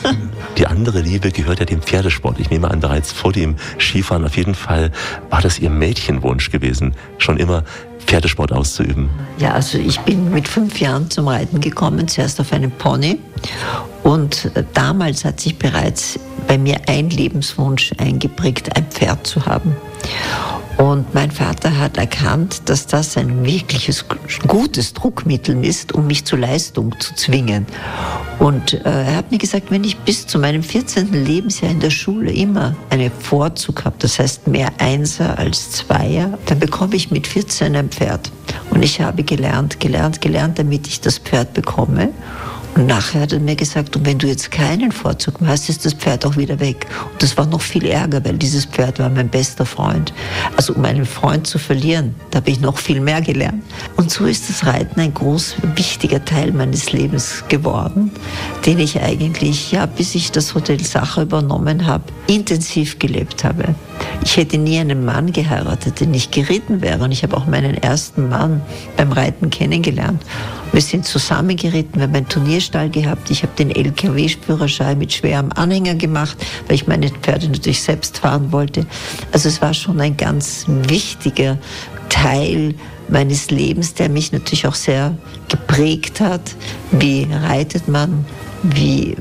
Die andere Liebe gehört ja dem Pferdesport. Ich nehme an, bereits vor dem Skifahren auf jeden Fall war das Ihr Mädchenwunsch gewesen, schon immer Pferdesport auszuüben. Ja, also ich bin mit 5 Jahren zum Reiten gekommen, zuerst auf einem Pony. Und damals hat sich bereits bei mir ein Lebenswunsch eingeprägt, ein Pferd zu haben. Und mein Vater hat erkannt, dass das ein wirkliches gutes Druckmittel ist, um mich zur Leistung zu zwingen. Und er hat mir gesagt, wenn ich bis zu meinem 14. Lebensjahr in der Schule immer einen Vorzug habe, das heißt mehr Einser als Zweier, dann bekomme ich mit 14 ein Pferd. Und ich habe gelernt, damit ich das Pferd bekomme. Und nachher hat er mir gesagt, und wenn du jetzt keinen Vorzug mehr hast, ist das Pferd auch wieder weg. Und das war noch viel Ärger, weil dieses Pferd war mein bester Freund. Also um einen Freund zu verlieren, da habe ich noch viel mehr gelernt. Und so ist das Reiten ein wichtiger Teil meines Lebens geworden, den ich eigentlich, ja, bis ich das Hotel Sacher übernommen habe, intensiv gelebt habe. Ich hätte nie einen Mann geheiratet, der nicht geritten wäre. Und ich habe auch meinen ersten Mann beim Reiten kennengelernt. Wir sind zusammen geritten, wir haben einen Turnierstall gehabt. Ich habe den LKW-Führerschein mit schwerem Anhänger gemacht, weil ich meine Pferde natürlich selbst fahren wollte. Also es war schon ein ganz wichtiger Teil meines Lebens, der mich natürlich auch sehr geprägt hat. Wie reitet man? Wie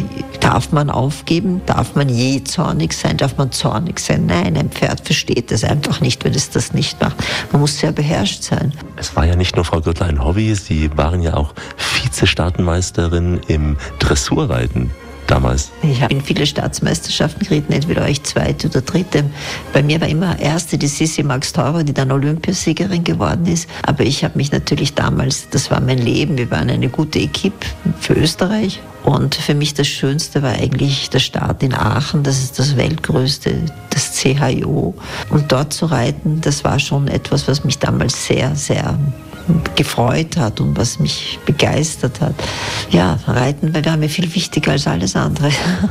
darf man aufgeben? Darf man je zornig sein? Darf man zornig sein? Nein, ein Pferd versteht das einfach nicht, wenn es das nicht macht. Man muss sehr beherrscht sein. Es war ja nicht nur, Frau Gürtler, ein Hobby. Sie waren ja auch Vize-Staatenmeisterin im Dressurreiten damals. Ich habe in viele Staatsmeisterschaften geritten, entweder war ich Zweite oder Dritte. Bei mir war immer Erste die Sissi Max-Taurer, die dann Olympiasiegerin geworden ist. Aber ich habe mich natürlich damals, das war mein Leben, wir waren eine gute Equipe für Österreich. Und für mich das Schönste war eigentlich der Start in Aachen, das ist das weltgrößte, das CHIO. Und dort zu reiten, das war schon etwas, was mich damals sehr, sehr gefreut hat und was mich begeistert hat. Ja, Reiten war mir viel wichtiger als alles andere.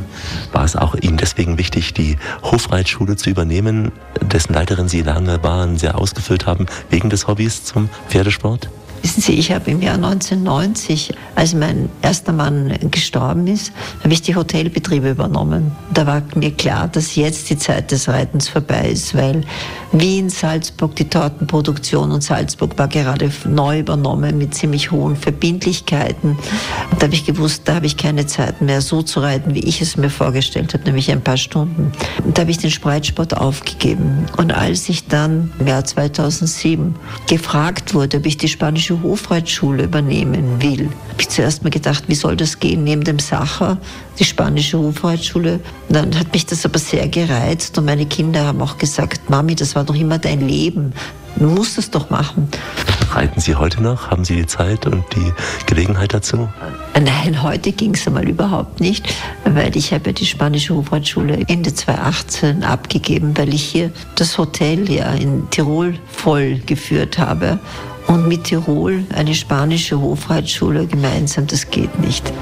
War es auch Ihnen deswegen wichtig, die Hofreitschule zu übernehmen, dessen Leiterin Sie lange waren, sehr ausgefüllt haben, wegen des Hobbys zum Pferdesport? Wissen Sie, ich habe im Jahr 1990, als mein erster Mann gestorben ist, habe ich die Hotelbetriebe übernommen. Da war mir klar, dass jetzt die Zeit des Reitens vorbei ist, weil Wien, Salzburg, die Tortenproduktion und Salzburg war gerade neu übernommen mit ziemlich hohen Verbindlichkeiten. Und da habe ich gewusst, da habe ich keine Zeit mehr so zu reiten, wie ich es mir vorgestellt habe, nämlich ein paar Stunden. Und da habe ich den Reitsport aufgegeben. Und als ich dann im Jahr 2007 gefragt wurde, ob ich die spanische Hofreitschule übernehmen will, habe ich zuerst mal gedacht, wie soll das gehen, neben dem Sacher, die spanische Hofreitschule. Und dann hat mich das aber sehr gereizt und meine Kinder haben auch gesagt, Mami, das war doch immer dein Leben, du musst es doch machen. Reiten Sie heute noch? Haben Sie die Zeit und die Gelegenheit dazu? Nein, heute ging es einmal überhaupt nicht, weil ich habe ja die spanische Hofreitschule Ende 2018 abgegeben, weil ich hier das Hotel ja in Tirol voll geführt habe. Und mit Tirol eine spanische Hofreitschule gemeinsam, das geht nicht.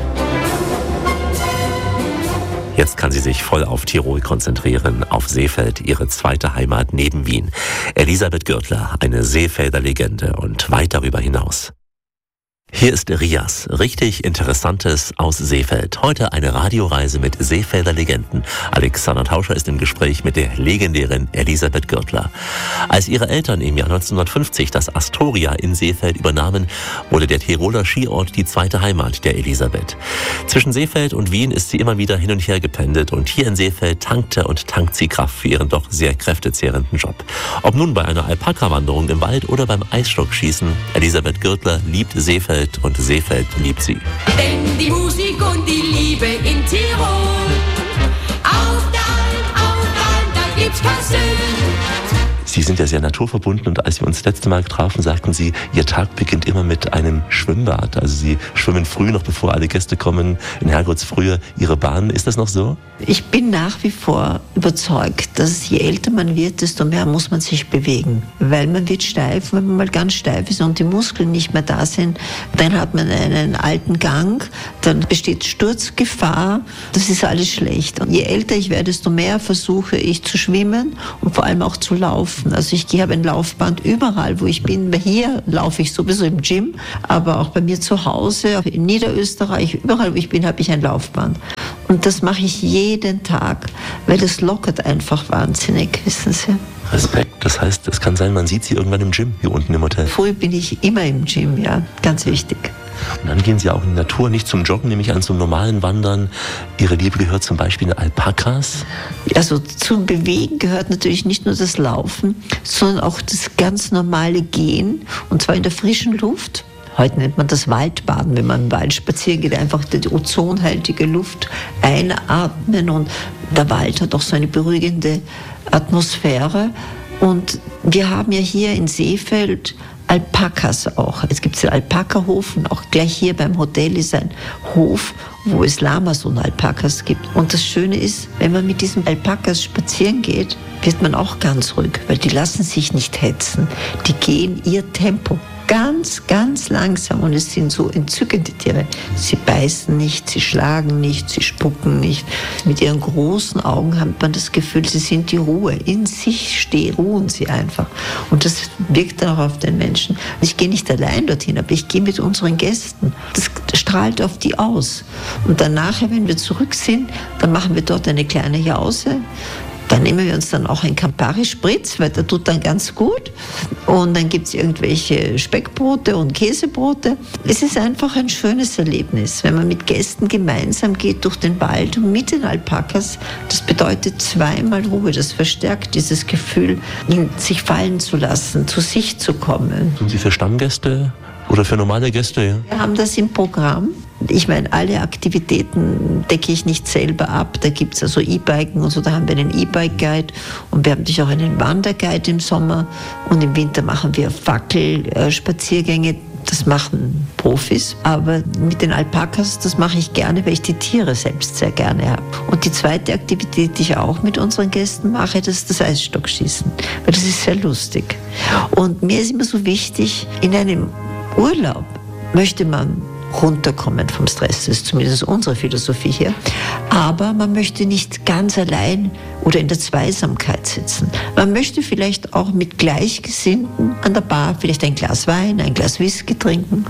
Jetzt kann sie sich voll auf Tirol konzentrieren, auf Seefeld, ihre zweite Heimat neben Wien. Elisabeth Gürtler, eine Seefelder Legende und weit darüber hinaus. Hier ist Rias, richtig Interessantes aus Seefeld. Heute eine Radioreise mit Seefelder Legenden. Alexander Tauscher ist im Gespräch mit der legendären Elisabeth Gürtler. Als ihre Eltern im Jahr 1950 das Astoria in Seefeld übernahmen, wurde der Tiroler Skiort die zweite Heimat der Elisabeth. Zwischen Seefeld und Wien ist sie immer wieder hin und her gependelt und hier in Seefeld tankte und tankt sie Kraft für ihren doch sehr kräftezehrenden Job. Ob nun bei einer Alpaka-Wanderung im Wald oder beim Eisstockschießen, Elisabeth Gürtler liebt Seefeld und Seefeld liebt sie. Denn die Musik und die Liebe in Tirol, auf der Alm, da gibt's kein Süd. Sie sind ja sehr naturverbunden und als wir uns das letzte Mal trafen, sagten Sie, Ihr Tag beginnt immer mit einem Schwimmbad. Also Sie schwimmen früh, noch bevor alle Gäste kommen, in Herrgottsfrühe Ihre Bahn. Ist das noch so? Ich bin nach wie vor überzeugt, dass je älter man wird, desto mehr muss man sich bewegen. Weil man wird steif, wenn man mal ganz steif ist und die Muskeln nicht mehr da sind, dann hat man einen alten Gang, dann besteht Sturzgefahr, das ist alles schlecht. Und je älter ich werde, desto mehr versuche ich zu schwimmen und vor allem auch zu laufen. Also ich habe ein Laufband überall, wo ich bin. Hier laufe ich sowieso im Gym, aber auch bei mir zu Hause, in Niederösterreich, überall wo ich bin, habe ich ein Laufband. Und das mache ich jeden Tag, weil das lockert einfach wahnsinnig, wissen Sie. Respekt, das heißt, es kann sein, man sieht Sie irgendwann im Gym hier unten im Hotel. Früher bin ich immer im Gym, ja, ganz wichtig. Und dann gehen Sie auch in die Natur, nicht zum Joggen, nämlich an zum normalen Wandern. Ihre Liebe gehört zum Beispiel den Alpakas. Also zum Bewegen gehört natürlich nicht nur das Laufen, sondern auch das ganz normale Gehen, und zwar in der frischen Luft. Heute nennt man das Waldbaden, wenn man im Wald spazieren geht, einfach die ozonhaltige Luft einatmen, und der Wald hat auch so eine beruhigende Atmosphäre. Und wir haben ja hier in Seefeld Alpakas auch. Es gibt den Alpakahof, und auch gleich hier beim Hotel ist ein Hof, wo es Lamas und Alpakas gibt. Und das Schöne ist, wenn man mit diesen Alpakas spazieren geht, wird man auch ganz ruhig, weil die lassen sich nicht hetzen. Die gehen ihr Tempo. Ganz, ganz langsam, und es sind so entzückende Tiere. Sie beißen nicht, sie schlagen nicht, sie spucken nicht. Mit ihren großen Augen hat man das Gefühl, sie sind die Ruhe. In sich ruhen sie einfach. Und das wirkt dann auch auf den Menschen. Ich gehe nicht allein dorthin, aber ich gehe mit unseren Gästen. Das strahlt auf die aus. Und dann nachher, wenn wir zurück sind, dann machen wir dort eine kleine Jause. Dann nehmen wir uns dann auch einen Campari-Spritz, weil der tut dann ganz gut. Und dann gibt es irgendwelche Speckbrote und Käsebrote. Es ist einfach ein schönes Erlebnis, wenn man mit Gästen gemeinsam geht durch den Wald und mit den Alpakas. Das bedeutet zweimal Ruhe. Das verstärkt dieses Gefühl, in sich fallen zu lassen, zu sich zu kommen. Tun Sie für Stammgäste oder für normale Gäste? Ja? Wir haben das im Programm. Ich meine, alle Aktivitäten decke ich nicht selber ab. Da gibt es also E-Biken und so, da haben wir einen E-Bike-Guide, und wir haben natürlich auch einen Wanderguide im Sommer, und im Winter machen wir Fackelspaziergänge. Das machen Profis, aber mit den Alpakas, das mache ich gerne, weil ich die Tiere selbst sehr gerne habe. Und die zweite Aktivität, die ich auch mit unseren Gästen mache, das ist das Eisstockschießen, weil das ist sehr lustig. Und mir ist immer so wichtig, in einem Urlaub möchte man runterkommen vom Stress. Das ist zumindest unsere Philosophie hier. Aber man möchte nicht ganz allein oder in der Zweisamkeit sitzen. Man möchte vielleicht auch mit Gleichgesinnten an der Bar vielleicht ein Glas Wein, ein Glas Whisky trinken.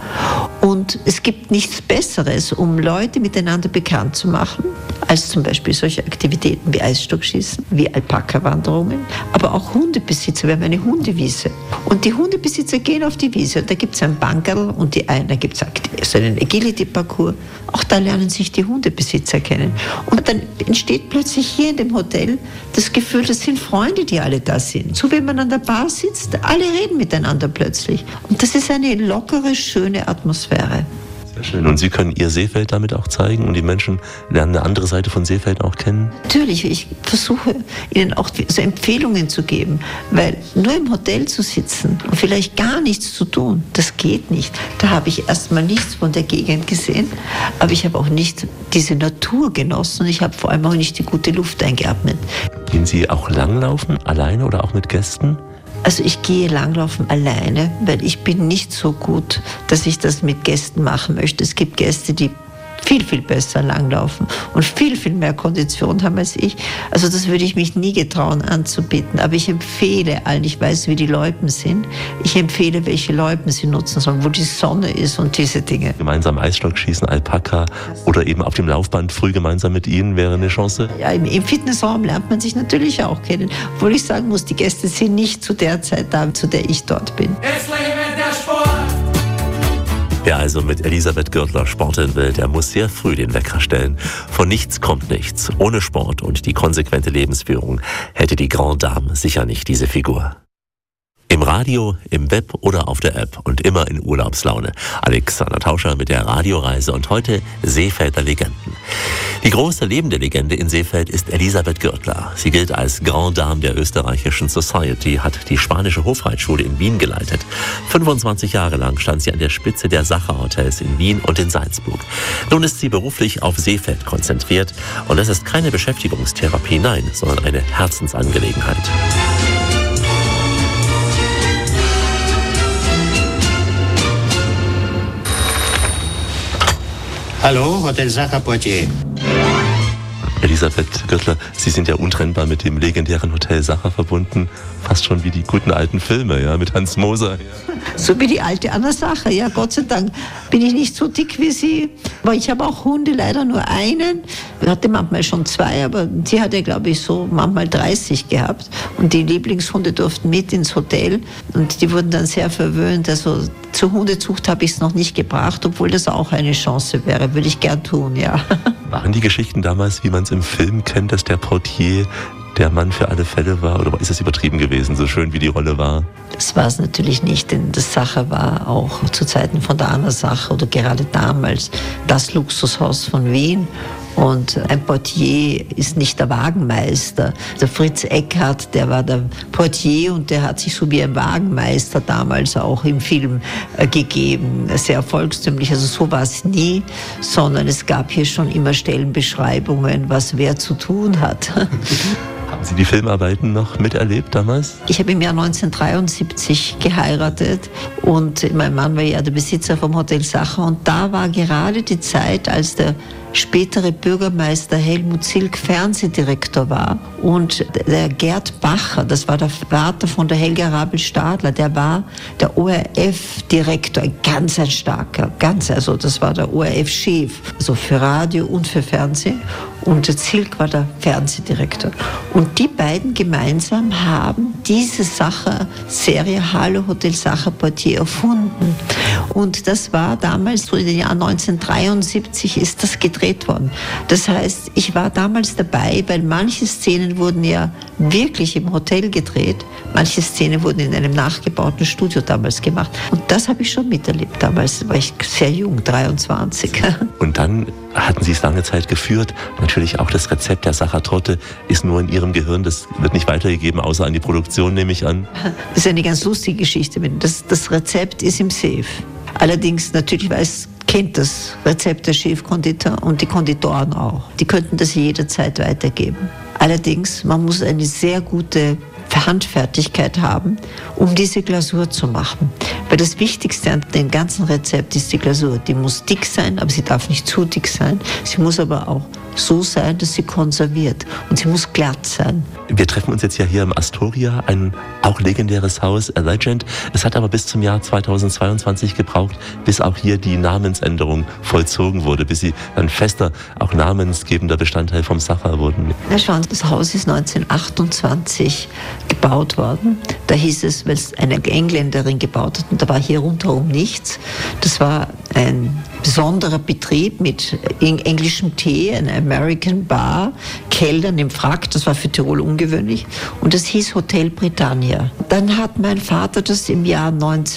Und es gibt nichts Besseres, um Leute miteinander bekannt zu machen, als zum Beispiel solche Aktivitäten wie Eisstockschießen, wie Alpaka-Wanderungen, aber auch Hundebesitzer. Wir haben eine Hundewiese. Und die Hundebesitzer gehen auf die Wiese. Und da gibt es ein Bankerl, und da gibt es so einen Agility-Parcours. Auch da lernen sich die Hundebesitzer kennen. Und dann entsteht plötzlich hier in dem Hotel das Gefühl, das sind Freunde, die alle da sind. So wie man an der Bar sitzt, alle reden miteinander plötzlich. Und das ist eine lockere, schöne Atmosphäre. Sehr schön. Und Sie können Ihr Seefeld damit auch zeigen, und die Menschen lernen eine andere Seite von Seefeld auch kennen? Natürlich, ich versuche Ihnen auch so Empfehlungen zu geben, weil nur im Hotel zu sitzen und vielleicht gar nichts zu tun, das geht nicht. Da habe ich erstmal nichts von der Gegend gesehen, aber ich habe auch nicht diese Natur genossen, und ich habe vor allem auch nicht die gute Luft eingeatmet. Gehen Sie auch langlaufen, alleine oder auch mit Gästen? Also ich gehe langlaufen alleine, weil ich bin nicht so gut, dass ich das mit Gästen machen möchte. Es gibt Gäste, die viel, viel besser langlaufen und viel, viel mehr Kondition haben als ich. Also das würde ich mich nie getrauen anzubieten. Aber ich empfehle allen, ich weiß, wie die Loipen sind, ich empfehle, welche Loipen sie nutzen sollen, wo die Sonne ist und diese Dinge. Gemeinsam Eisstock schießen, Alpaka oder eben auf dem Laufband früh gemeinsam mit Ihnen wäre eine Chance? Ja, im Fitnessraum lernt man sich natürlich auch kennen. Obwohl ich sagen muss, die Gäste sind nicht zu der Zeit da, zu der ich dort bin. Wer also mit Elisabeth Gürtler sporteln will, der muss sehr früh den Wecker stellen. Von nichts kommt nichts. Ohne Sport und die konsequente Lebensführung hätte die Grande Dame sicher nicht diese Figur. Im Radio, im Web oder auf der App und immer in Urlaubslaune. Alexander Tauscher mit der Radioreise und heute Seefelder Legenden. Die große lebende Legende in Seefeld ist Elisabeth Gürtler. Sie gilt als Grande Dame der österreichischen Society, hat die spanische Hofreitschule in Wien geleitet. 25 Jahre lang stand sie an der Spitze der Sacher-Hotels in Wien und in Salzburg. Nun ist sie beruflich auf Seefeld konzentriert und das ist keine Beschäftigungstherapie, nein, sondern eine Herzensangelegenheit. Hallo, Hotel Sacher Poitiers. Elisabeth Gürtler, Sie sind ja untrennbar mit dem legendären Hotel Sacher verbunden, fast schon wie die guten alten Filme, ja, mit Hans Moser. So wie die alte Anna Sacher, ja, Gott sei Dank bin ich nicht so dick wie sie. Aber ich habe auch Hunde, leider nur einen. Ich hatte manchmal schon 2, aber die hatte, glaube ich, so manchmal 30 gehabt. Und die Lieblingshunde durften mit ins Hotel und die wurden dann sehr verwöhnt. Also zur Hundezucht habe ich es noch nicht gebracht, obwohl das auch eine Chance wäre. Würde ich gern tun, ja. Waren die Geschichten damals, wie man es im Film kennt, dass der Portier der Mann für alle Fälle war? Oder ist es übertrieben gewesen, so schön wie die Rolle war? Das war es natürlich nicht, denn das Sacher war auch zu Zeiten von der Anna Sacher oder gerade damals das Luxushaus von Wien. Und ein Portier ist nicht der Wagenmeister. Der Fritz Eckhardt, der war der Portier und der hat sich so wie ein Wagenmeister damals auch im Film gegeben. Sehr volkstümlich, also so war es nie, sondern es gab hier schon immer Stellenbeschreibungen, was wer zu tun hat. Haben Sie die Filmarbeiten noch miterlebt damals? Ich habe im Jahr 1973 geheiratet und mein Mann war ja der Besitzer vom Hotel Sacher und da war gerade die Zeit, als der spätere Bürgermeister Helmut Zilk Fernsehdirektor war und der Gerd Bacher, das war der Vater von der Helga Rabel-Stadler, der war der ORF-Direktor, ein starker, also das war der ORF-Chef, also für Radio und für Fernsehen. Und der Zilk war der Fernsehdirektor. Und die beiden gemeinsam haben diese Serie Hallo Hotel Sacher Portier erfunden. Und das war damals, so in den Jahren 1973 ist das gedreht worden. Das heißt, ich war damals dabei, weil manche Szenen wurden ja wirklich im Hotel gedreht. Manche Szenen wurden in einem nachgebauten Studio damals gemacht. Und das habe ich schon miterlebt. Damals war ich sehr jung, 23. Und dann hatten Sie es lange Zeit geführt. Natürlich auch das Rezept der Sachertorte ist nur in Ihrem Gehirn. Das wird nicht weitergegeben, außer an die Produktion, nehme ich an. Das ist eine ganz lustige Geschichte. Das Rezept ist im Safe. Allerdings, natürlich kennt das Rezept der Chefkonditor und die Konditoren auch. Die könnten das jederzeit weitergeben. Allerdings, man muss eine sehr gute Handfertigkeit haben, um diese Glasur zu machen. Weil das Wichtigste an dem ganzen Rezept ist die Glasur. Die muss dick sein, aber sie darf nicht zu dick sein. Sie muss aber auch so sein, dass sie konserviert. Und sie muss glatt sein. Wir treffen uns jetzt ja hier im Astoria, ein auch legendäres Haus, A Legend. Es hat aber bis zum Jahr 2022 gebraucht, bis auch hier die Namensänderung vollzogen wurde, bis sie ein fester, auch namensgebender Bestandteil vom Sacher wurden. Na schauen Sie, das Haus ist 1928 gebaut worden. Da hieß es, weil es eine Engländerin gebaut hat und da war hier rundherum nichts. Das war ein besonderer Betrieb mit englischem Tee, ein American Bar, Kellnern im Frack, das war für Tirol ungewöhnlich und das hieß Hotel Britannia. Dann hat mein Vater das im Jahr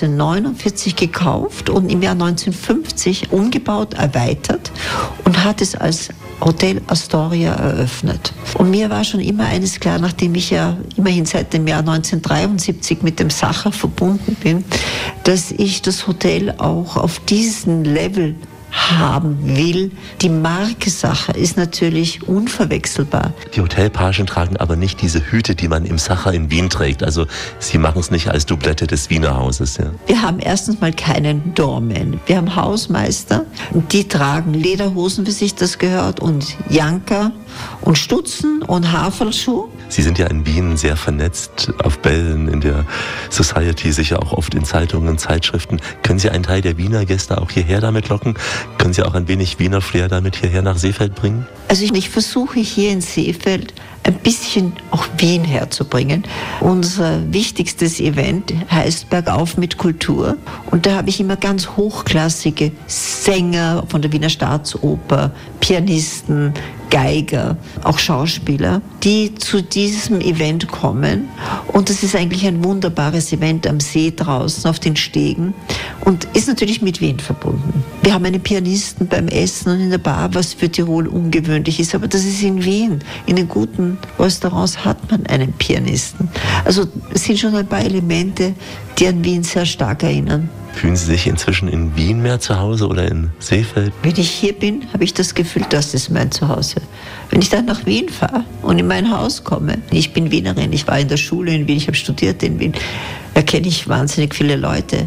1949 gekauft und im Jahr 1950 umgebaut, erweitert und hat es als Hotel Astoria eröffnet. Und mir war schon immer eines klar, nachdem ich ja immerhin seit dem Jahr 1973 mit dem Sacher verbunden bin, dass ich das Hotel auch auf diesen Level haben will. Die Marke Sacher ist natürlich unverwechselbar. Die Hotelpagen tragen aber nicht diese Hüte, die man im Sacher in Wien trägt. Also sie machen es nicht als Doublette des Wiener Hauses. Ja. Wir haben erstens mal keinen Doorman. Wir haben Hausmeister, die tragen Lederhosen, wie sich das gehört, und Janker und Stutzen und Haferlschuh. Sie sind ja in Wien sehr vernetzt, auf Bällen, in der Society, sicher auch oft in Zeitungen, Zeitschriften. Können Sie einen Teil der Wiener Gäste auch hierher damit locken? Können Sie auch ein wenig Wiener Flair damit hierher nach Seefeld bringen? Also ich versuche hier in Seefeld ein bisschen auch Wien herzubringen. Unser wichtigstes Event heißt Bergauf mit Kultur. Und da habe ich immer ganz hochklassige Sänger von der Wiener Staatsoper, Pianisten, Geiger, auch Schauspieler, die zu diesem Event kommen. Und das ist eigentlich ein wunderbares Event am See draußen auf den Stegen und ist natürlich mit Wien verbunden. Wir haben einen Pianisten beim Essen und in der Bar, was für Tirol ungewöhnlich ist, aber das ist in Wien. In den guten Restaurants hat man einen Pianisten. Also es sind schon ein paar Elemente, die an Wien sehr stark erinnern. Fühlen Sie sich inzwischen in Wien mehr zu Hause oder in Seefeld? Wenn ich hier bin, habe ich das Gefühl, das ist mein Zuhause. Wenn ich dann nach Wien fahre und in mein Haus komme, ich bin Wienerin, ich war in der Schule in Wien, ich habe studiert in Wien, da kenne ich wahnsinnig viele Leute.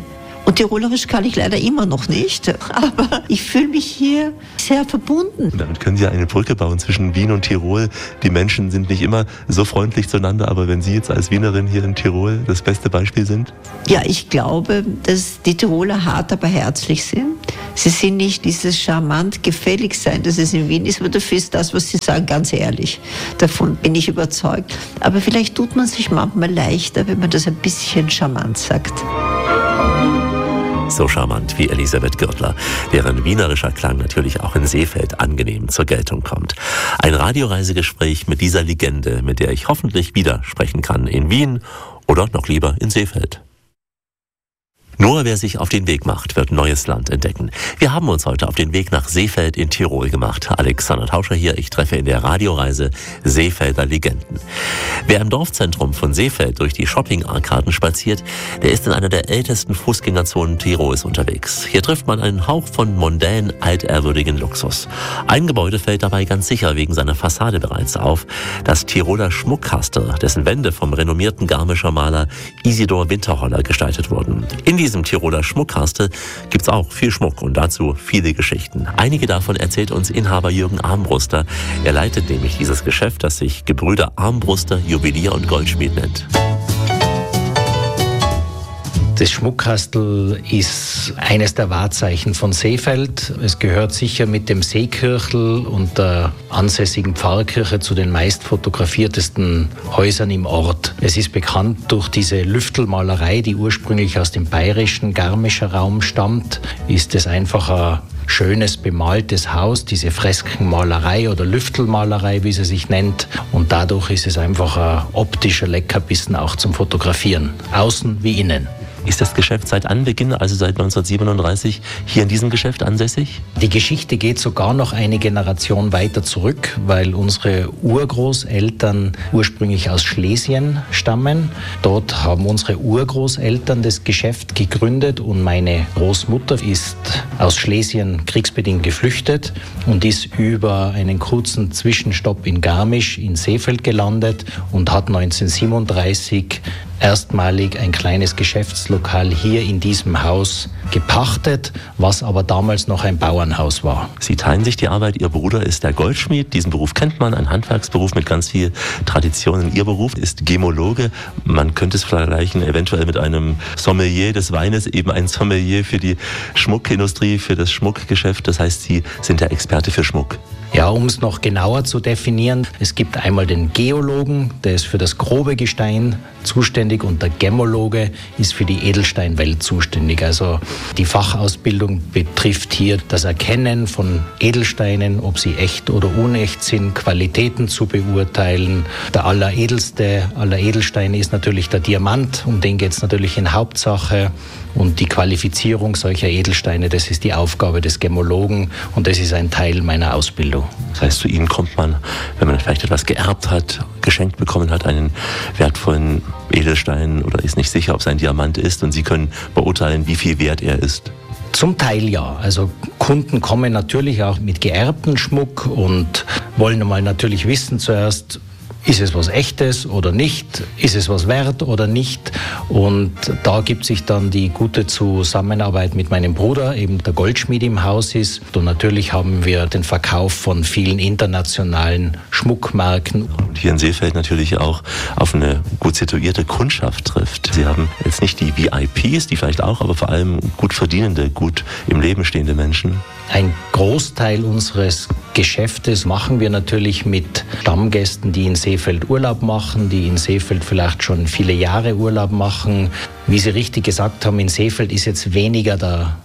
Und Tirolerisch kann ich leider immer noch nicht, aber ich fühle mich hier sehr verbunden. Und damit können Sie eine Brücke bauen zwischen Wien und Tirol. Die Menschen sind nicht immer so freundlich zueinander, aber wenn Sie jetzt als Wienerin hier in Tirol das beste Beispiel sind? Ja, ich glaube, dass die Tiroler hart, aber herzlich sind. Sie sind nicht dieses charmant gefällig sein, das es in Wien ist, aber dafür ist das, was Sie sagen, ganz ehrlich. Davon bin ich überzeugt. Aber vielleicht tut man sich manchmal leichter, wenn man das ein bisschen charmant sagt. So charmant wie Elisabeth Gürtler, deren wienerischer Klang natürlich auch in Seefeld angenehm zur Geltung kommt. Ein Radioreisegespräch mit dieser Legende, mit der ich hoffentlich wieder sprechen kann in Wien oder noch lieber in Seefeld. Nur wer sich auf den Weg macht, wird neues Land entdecken. Wir haben uns heute auf den Weg nach Seefeld in Tirol gemacht. Alexander Tauscher hier, ich treffe in der Radioreise Seefelder Legenden. Wer im Dorfzentrum von Seefeld durch die Shopping-Arkaden spaziert, der ist in einer der ältesten Fußgängerzonen Tirols unterwegs. Hier trifft man einen Hauch von mondän altehrwürdigen Luxus. Ein Gebäude fällt dabei ganz sicher wegen seiner Fassade bereits auf. Das Tiroler Schmuckkastel, dessen Wände vom renommierten Garmischer Maler Isidor Winterholler gestaltet wurden. In diesem Tiroler Schmuckkastel gibt's auch viel Schmuck und dazu viele Geschichten. Einige davon erzählt uns Inhaber Jürgen Armbruster. Er leitet nämlich dieses Geschäft, das sich Gebrüder Armbruster Juwelier und Goldschmied nennt. Das Schmuckkastel ist eines der Wahrzeichen von Seefeld. Es gehört sicher mit dem Seekirchel und der ansässigen Pfarrkirche zu den meist fotografiertesten Häusern im Ort. Es ist bekannt durch diese Lüftelmalerei, die ursprünglich aus dem bayerischen Garmischer Raum stammt. Ist es einfach ein schönes bemaltes Haus, diese Freskenmalerei oder Lüftelmalerei, wie sie sich nennt. Und dadurch ist es einfach ein optischer Leckerbissen auch zum Fotografieren, außen wie innen. Ist das Geschäft seit Anbeginn, also seit 1937, hier in diesem Geschäft ansässig? Die Geschichte geht sogar noch eine Generation weiter zurück, weil unsere Urgroßeltern ursprünglich aus Schlesien stammen. Dort haben unsere Urgroßeltern das Geschäft gegründet und meine Großmutter ist aus Schlesien kriegsbedingt geflüchtet und ist über einen kurzen Zwischenstopp in Garmisch in Seefeld gelandet und hat 1937 erstmalig ein kleines Geschäftslokal hier in diesem Haus gepachtet, was aber damals noch ein Bauernhaus war. Sie teilen sich die Arbeit. Ihr Bruder ist der Goldschmied. Diesen Beruf kennt man, ein Handwerksberuf mit ganz viel Tradition. Ihr Beruf ist Gemologe. Man könnte es vergleichen eventuell mit einem Sommelier des Weines, eben ein Sommelier für die Schmuckindustrie, für das Schmuckgeschäft. Das heißt, Sie sind der Experte für Schmuck. Ja, um es noch genauer zu definieren, es gibt einmal den Geologen, der ist für das grobe Gestein zuständig und der Gemmologe ist für die Edelsteinwelt zuständig. Also die Fachausbildung betrifft hier das Erkennen von Edelsteinen, ob sie echt oder unecht sind, Qualitäten zu beurteilen. Der alleredelste aller Edelsteine ist natürlich der Diamant, um den geht es natürlich in Hauptsache. Und die Qualifizierung solcher Edelsteine, das ist die Aufgabe des Gemmologen und das ist ein Teil meiner Ausbildung. Das heißt, zu Ihnen kommt man, wenn man vielleicht etwas geerbt hat, geschenkt bekommen hat, einen wertvollen Edelstein oder ist nicht sicher, ob es ein Diamant ist und Sie können beurteilen, wie viel wert er ist. Zum Teil ja. Also Kunden kommen natürlich auch mit geerbtem Schmuck und wollen mal natürlich wissen zuerst, ist es was Echtes oder nicht? Ist es was wert oder nicht? Und da gibt sich dann die gute Zusammenarbeit mit meinem Bruder, eben der Goldschmied im Haus ist. Und natürlich haben wir den Verkauf von vielen internationalen Schmuckmarken. Und hier in Seefeld natürlich auch auf eine gut situierte Kundschaft trifft. Sie haben jetzt nicht die VIPs, die vielleicht auch, aber vor allem gut verdienende, gut im Leben stehende Menschen. Ein Großteil unseres Geschäftes machen wir natürlich mit Stammgästen, die in Seefeld Urlaub machen, die in Seefeld vielleicht schon viele Jahre Urlaub machen. Wie Sie richtig gesagt haben, in Seefeld ist jetzt weniger der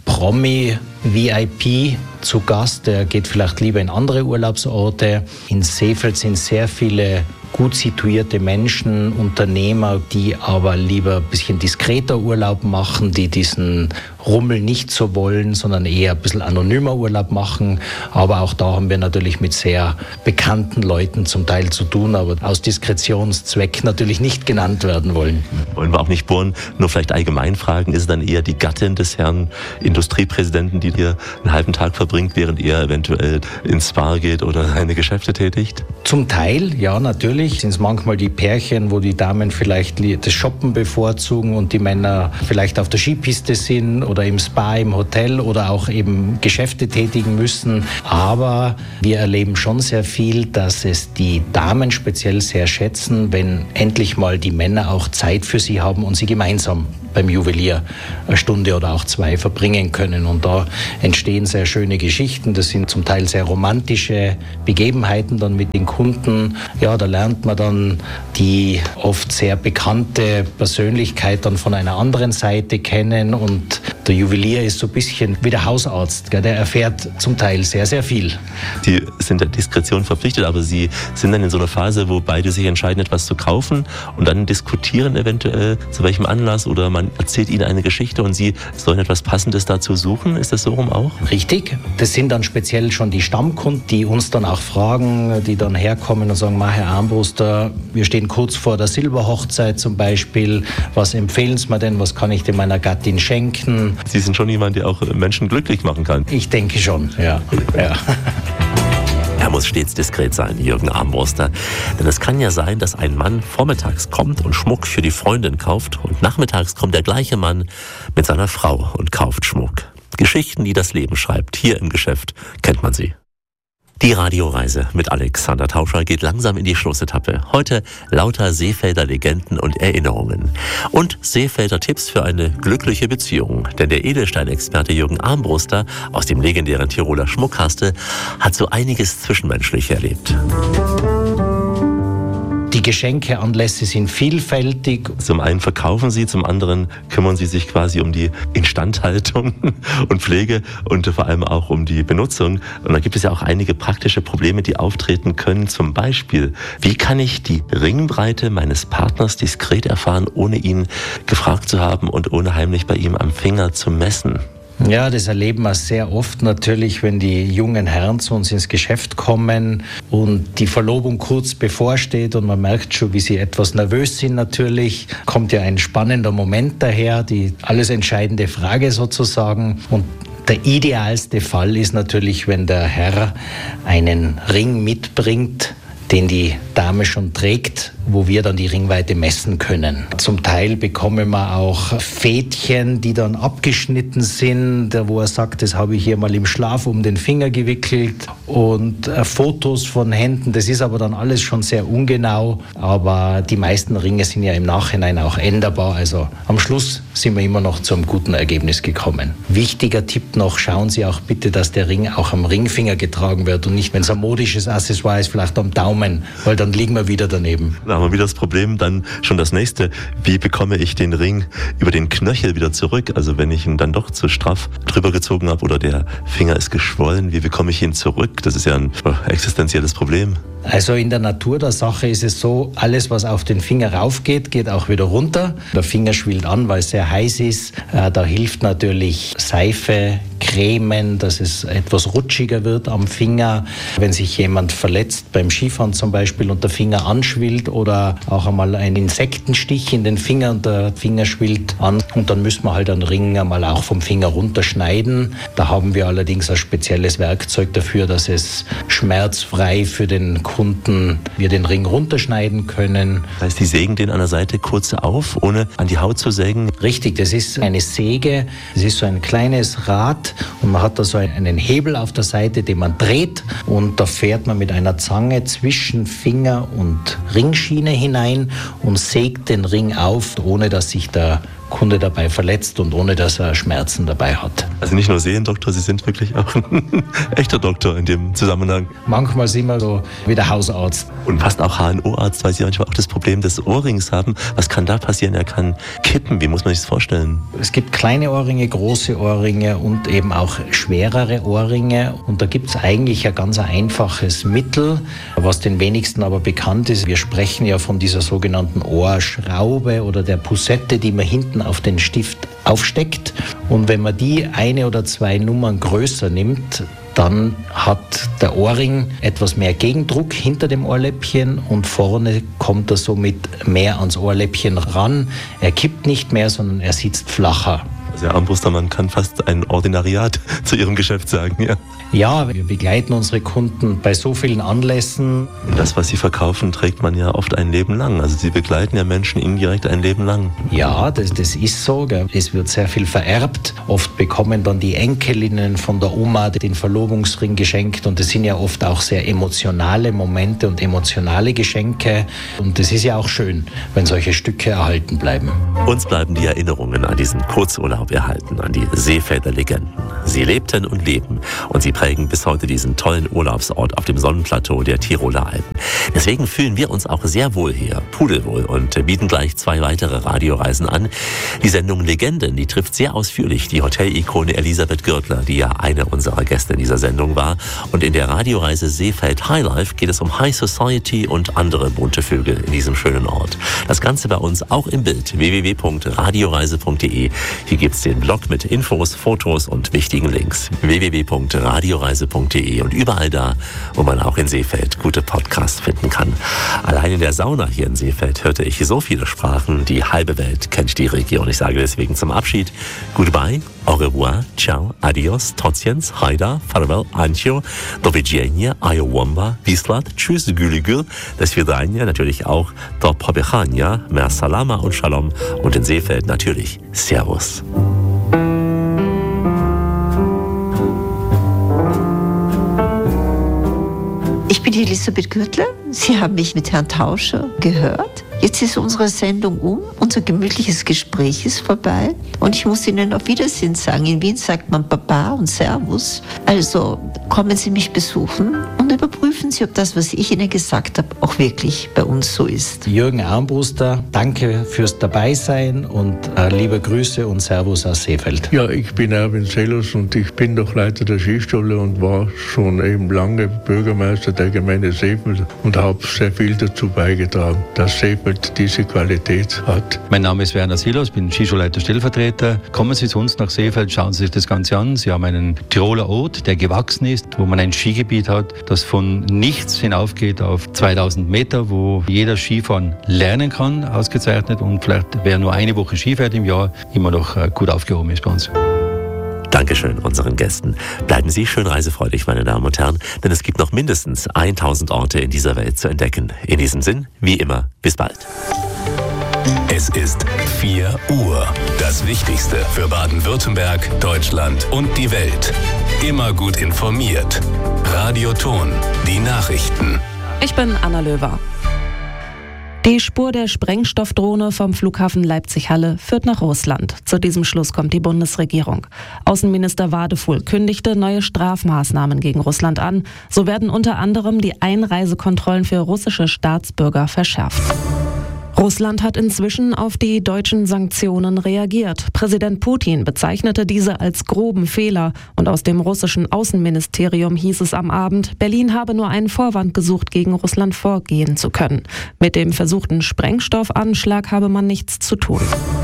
Promi-VIP zu Gast, der geht vielleicht lieber in andere Urlaubsorte. In Seefeld sind sehr viele gut situierte Menschen, Unternehmer, die aber lieber ein bisschen diskreter Urlaub machen, die diesen Rummel nicht so wollen, sondern eher ein bisschen anonymer Urlaub machen. Aber auch da haben wir natürlich mit sehr bekannten Leuten zum Teil zu tun, aber aus Diskretionszweck natürlich nicht genannt werden wollen. Wollen wir auch nicht bohren, nur vielleicht allgemein fragen, ist es dann eher die Gattin des Herrn Industriepräsidenten, die hier einen halben Tag verbringt, während er eventuell ins Spa geht oder seine Geschäfte tätigt? Zum Teil, ja, natürlich sind es manchmal die Pärchen, wo die Damen vielleicht das Shoppen bevorzugen und die Männer vielleicht auf der Skipiste sind oder im Spa, im Hotel oder auch eben Geschäfte tätigen müssen. Aber wir erleben schon sehr viel, dass es die Damen speziell sehr schätzen, wenn endlich mal die Männer auch Zeit für sie haben und sie gemeinsam beim Juwelier eine Stunde oder auch 2 verbringen können. Und da entstehen sehr schöne Geschichten. Das sind zum Teil sehr romantische Begebenheiten dann mit den Kunden. Ja, da lernt man dann die oft sehr bekannte Persönlichkeit dann von einer anderen Seite kennen. Und der Juwelier ist so ein bisschen wie der Hausarzt. Der erfährt zum Teil sehr, sehr viel. Sie sind der Diskretion verpflichtet, aber Sie sind dann in so einer Phase, wo beide sich entscheiden, etwas zu kaufen und dann diskutieren eventuell, zu welchem Anlass, oder man erzählt Ihnen eine Geschichte und Sie sollen etwas Passendes dazu suchen. Ist das so rum auch? Richtig. Das sind dann speziell schon die Stammkunden, die uns dann auch fragen, die dann herkommen und sagen, Herr Armbruster, wir stehen kurz vor der Silberhochzeit zum Beispiel. Was empfehlen Sie mir denn? Was kann ich denn meiner Gattin schenken? Sie sind schon jemand, der auch Menschen glücklich machen kann. Ich denke schon, ja. Er muss stets diskret sein, Jürgen Armbruster. Denn es kann ja sein, dass ein Mann vormittags kommt und Schmuck für die Freundin kauft und nachmittags kommt der gleiche Mann mit seiner Frau und kauft Schmuck. Geschichten, die das Leben schreibt. Hier im Geschäft kennt man sie. Die Radioreise mit Alexander Tauscher geht langsam in die Schlussetappe. Heute lauter Seefelder Legenden und Erinnerungen. Und Seefelder Tipps für eine glückliche Beziehung. Denn der Edelsteinexperte Jürgen Armbruster aus dem legendären Tiroler Schmuckkastel hat so einiges zwischenmenschlich erlebt. Die Geschenkeanlässe sind vielfältig. Zum einen verkaufen Sie, zum anderen kümmern Sie sich quasi um die Instandhaltung und Pflege und vor allem auch um die Benutzung. Und da gibt es ja auch einige praktische Probleme, die auftreten können. Zum Beispiel, wie kann ich die Ringbreite meines Partners diskret erfahren, ohne ihn gefragt zu haben und ohne heimlich bei ihm am Finger zu messen? Ja, das erleben wir sehr oft natürlich, wenn die jungen Herren zu uns ins Geschäft kommen und die Verlobung kurz bevorsteht und man merkt schon, wie sie etwas nervös sind natürlich. Kommt ja ein spannender Moment daher, die alles entscheidende Frage sozusagen. Und der idealste Fall ist natürlich, wenn der Herr einen Ring mitbringt, den die Dame schon trägt, wo wir dann die Ringweite messen können. Zum Teil bekommen wir auch Fädchen, die dann abgeschnitten sind, wo er sagt, das habe ich hier mal im Schlaf um den Finger gewickelt, und Fotos von Händen. Das ist aber dann alles schon sehr ungenau, aber die meisten Ringe sind ja im Nachhinein auch änderbar. Also am Schluss sind wir immer noch zu einem guten Ergebnis gekommen. Wichtiger Tipp noch, schauen Sie auch bitte, dass der Ring auch am Ringfinger getragen wird und nicht, wenn es ein modisches Accessoire ist, vielleicht am Daumen, weil dann liegen wir wieder daneben. Da haben wir wieder das Problem, dann schon das nächste. Wie bekomme ich den Ring über den Knöchel wieder zurück? Also wenn ich ihn dann doch zu straff drüber gezogen habe oder der Finger ist geschwollen, wie bekomme ich ihn zurück? Das ist ja ein existenzielles Problem. Also in der Natur der Sache ist es so, alles was auf den Finger raufgeht, geht auch wieder runter. Der Finger schwillt an, weil es sehr heiß ist. Da hilft natürlich Seife, Cremen, dass es etwas rutschiger wird am Finger. Wenn sich jemand verletzt beim Skifahren zum Beispiel und der Finger anschwillt oder auch einmal ein Insektenstich in den Finger und der Finger schwillt an, und dann müssen wir halt einen Ring einmal auch vom Finger runterschneiden. Da haben wir allerdings ein spezielles Werkzeug dafür, dass es schmerzfrei für den Kunden wir den Ring runterschneiden können. Das heißt, Sie sägen den an der Seite kurz auf, ohne an die Haut zu sägen? Richtig, das ist eine Säge, das ist so ein kleines Rad und man hat da so einen Hebel auf der Seite, den man dreht, und da fährt man mit einer Zange zwischen Finger und Ringschiene hinein und sägt den Ring auf, ohne dass sich der Kunde dabei verletzt und ohne dass er Schmerzen dabei hat. Also nicht nur Seriendoktor, Sie sind wirklich auch ein echter Doktor in dem Zusammenhang. Manchmal sind wir so wie der Hausarzt. Und fast auch HNO-Arzt, weil Sie manchmal auch das Problem des Ohrrings haben. Was kann da passieren? Er kann kippen. Wie muss man sich das vorstellen? Es gibt kleine Ohrringe, große Ohrringe und eben auch schwerere Ohrringe. Und da gibt es eigentlich ein ganz einfaches Mittel, was den wenigsten aber bekannt ist. Wir sprechen ja von dieser sogenannten Ohrschraube oder der Poussette, die man hinten hinten auf den Stift aufsteckt. Und wenn man die 1 oder 2 Nummern größer nimmt, dann hat der Ohrring etwas mehr Gegendruck hinter dem Ohrläppchen und vorne kommt er somit mehr ans Ohrläppchen ran. Er kippt nicht mehr, sondern er sitzt flacher. Also Herr Armbruster, man kann fast ein Ordinariat zu Ihrem Geschäft sagen, ja? Ja, wir begleiten unsere Kunden bei so vielen Anlässen. Das, was Sie verkaufen, trägt man ja oft ein Leben lang. Also Sie begleiten ja Menschen indirekt ein Leben lang. Ja, das ist so. Es wird sehr viel vererbt. Oft bekommen dann die Enkelinnen von der Oma den Verlobungsring geschenkt. Und das sind ja oft auch sehr emotionale Momente und emotionale Geschenke. Und es ist ja auch schön, wenn solche Stücke erhalten bleiben. Uns bleiben die Erinnerungen an diesen Kurzurlaub erhalten, an die Seefelder Legenden. Sie lebten und leben und sie prägen bis heute diesen tollen Urlaubsort auf dem Sonnenplateau der Tiroler Alpen. Deswegen fühlen wir uns auch sehr wohl hier, pudelwohl, und bieten gleich 2 weitere Radioreisen an. Die Sendung Legenden, die trifft sehr ausführlich die Hotel-Ikone Elisabeth Gürtler, die ja eine unserer Gäste in dieser Sendung war. Und in der Radioreise Seefeld Highlife geht es um High Society und andere bunte Vögel in diesem schönen Ort. Das Ganze bei uns auch im Bild, www.radioreise.de. Hier gibt es den Blog mit Infos, Fotos und wichtigen Links. www.radioreise.de und überall da, wo man auch in Seefeld gute Podcasts finden kann. Allein in der Sauna hier in Seefeld hörte ich so viele Sprachen, die halbe Welt kennt die Region. Ich sage deswegen zum Abschied Goodbye, au revoir, ciao, adios, tociens, haida, farewell, ancio, do widzenia, ayowamba, wislat, tschüss, güligül, das Vidania, natürlich auch do pobechania, mer salama und shalom und in Seefeld natürlich Servus. Ich bin Elisabeth Gürtler. Sie haben mich mit Herrn Tauscher gehört. Jetzt ist unsere Sendung unser gemütliches Gespräch ist vorbei und ich muss Ihnen auf Wiedersehen sagen. In Wien sagt man Baba und Servus. Also kommen Sie mich besuchen und überprüfen Sie, ob das, was ich Ihnen gesagt habe, auch wirklich bei uns so ist. Jürgen Armbruster, danke fürs Dabeisein und liebe Grüße und Servus aus Seefeld. Ja, ich bin Erwin Sellers und ich bin doch Leiter der Skischule und war schon eben lange Bürgermeister der Gemeinde Seefeld und habe sehr viel dazu beigetragen, dass Seefeld diese Qualität hat. Mein Name ist Werner Silos, bin Skischulleiter Stellvertreter. Kommen Sie zu uns nach Seefeld, schauen Sie sich das Ganze an. Sie haben einen Tiroler Ort, der gewachsen ist, wo man ein Skigebiet hat, das von nichts hinaufgeht auf 2000 Meter, wo jeder Skifahren lernen kann, ausgezeichnet. Und vielleicht, wer nur eine Woche Ski fährt im Jahr, immer noch gut aufgehoben ist bei uns. Dankeschön unseren Gästen. Bleiben Sie schön reisefreudig, meine Damen und Herren, denn es gibt noch mindestens 1000 Orte in dieser Welt zu entdecken. In diesem Sinn, wie immer, bis bald. Es ist 4 Uhr. Das Wichtigste für Baden-Württemberg, Deutschland und die Welt. Immer gut informiert. Radio Ton, die Nachrichten. Ich bin Anna Löwer. Die Spur der Sprengstoffdrohne vom Flughafen Leipzig-Halle führt nach Russland. Zu diesem Schluss kommt die Bundesregierung. Außenminister Wadefuhl kündigte neue Strafmaßnahmen gegen Russland an. So werden unter anderem die Einreisekontrollen für russische Staatsbürger verschärft. Russland hat inzwischen auf die deutschen Sanktionen reagiert. Präsident Putin bezeichnete diese als groben Fehler und aus dem russischen Außenministerium hieß es am Abend, Berlin habe nur einen Vorwand gesucht, gegen Russland vorgehen zu können. Mit dem versuchten Sprengstoffanschlag habe man nichts zu tun.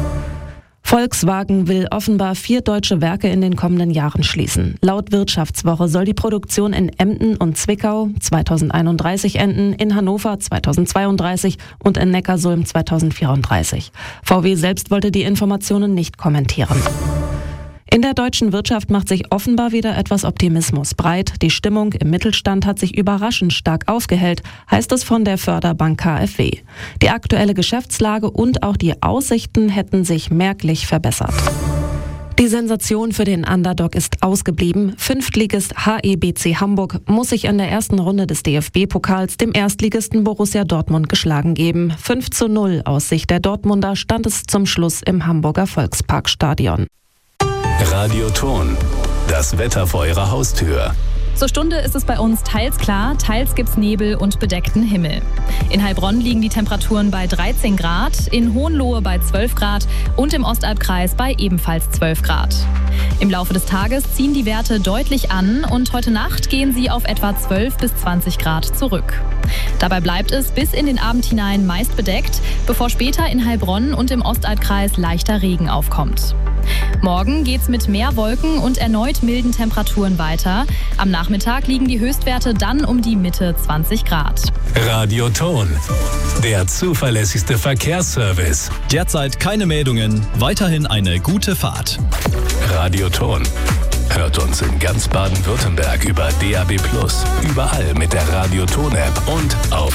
Volkswagen will offenbar 4 deutsche Werke in den kommenden Jahren schließen. Laut Wirtschaftswoche soll die Produktion in Emden und Zwickau 2031 enden, in Hannover 2032 und in Neckarsulm 2034. VW selbst wollte die Informationen nicht kommentieren. In der deutschen Wirtschaft macht sich offenbar wieder etwas Optimismus breit. Die Stimmung im Mittelstand hat sich überraschend stark aufgehellt, heißt es von der Förderbank KfW. Die aktuelle Geschäftslage und auch die Aussichten hätten sich merklich verbessert. Die Sensation für den Underdog ist ausgeblieben. Fünftligist HEBC Hamburg muss sich in der ersten Runde des DFB-Pokals dem Erstligisten Borussia Dortmund geschlagen geben. 5:0 aus Sicht der Dortmunder stand es zum Schluss im Hamburger Volksparkstadion. Radio Ton, das Wetter vor Ihrer Haustür. Zur Stunde ist es bei uns teils klar, teils gibt's Nebel und bedeckten Himmel. In Heilbronn liegen die Temperaturen bei 13 Grad, in Hohenlohe bei 12 Grad und im Ostalbkreis bei ebenfalls 12 Grad. Im Laufe des Tages ziehen die Werte deutlich an und heute Nacht gehen sie auf etwa 12 bis 20 Grad zurück. Dabei bleibt es bis in den Abend hinein meist bedeckt, bevor später in Heilbronn und im Ostalbkreis leichter Regen aufkommt. Morgen geht's mit mehr Wolken und erneut milden Temperaturen weiter. Am Nachmittag liegen die Höchstwerte dann um die Mitte 20 Grad. Radio Ton, der zuverlässigste Verkehrsservice. Derzeit keine Meldungen, weiterhin eine gute Fahrt. Radio Ton. Hört uns in ganz Baden-Württemberg über DAB+, überall mit der Radio Ton App und auf